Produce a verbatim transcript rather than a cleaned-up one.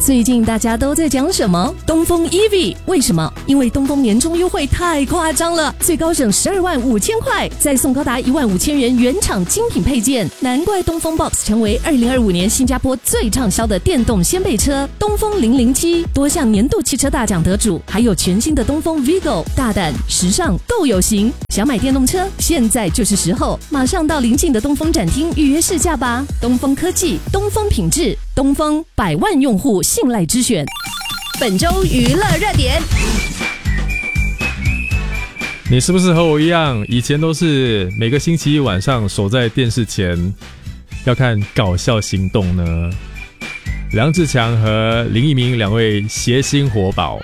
最近大家都在讲什么？东风 E V， 为什么？因为东风年终优惠太夸张了，最高省十二万五千块，再送高达一万五千元原厂精品配件，难怪东风 Box 成为二零二五年新加坡最畅销的电动掀背车。东风零零七多项年度汽车大奖得主，还有全新的东风 Vigo， 大胆、时尚、够有型。想买电动车，现在就是时候，马上到邻近的东风展厅预约试驾吧。东风科技，东风品质，东风百万用户信赖之选。本周娱乐热点， 你是不是和我一样，以前都是每个星期一晚上守在电视前要看搞笑行动呢？梁志强和林一鸣两位谐星活宝